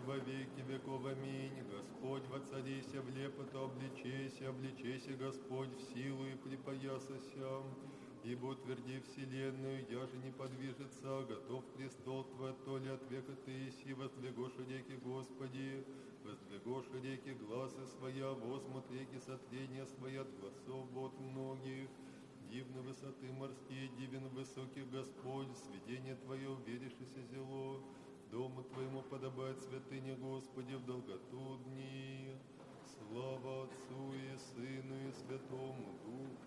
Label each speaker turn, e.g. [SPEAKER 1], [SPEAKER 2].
[SPEAKER 1] во веки веков. Аминь. Господь, воцарися, в лепоту обличейся, обличейся, Господь, в силу и припоясася. Ибо утверди вселенную, я же не подвижется, готов престол Твой, то ли от века Ты иси, воздвигошь реки, Господи, воздвигошь реки глазы своя, возмут реки сотрения своя от глазов вод многих. Дивны высоты морские, дивен высокий Господь, сведение Твое уверишься зело, дому Твоему подобает святыня, Господи, в долготу дни. Слава Отцу и Сыну и Святому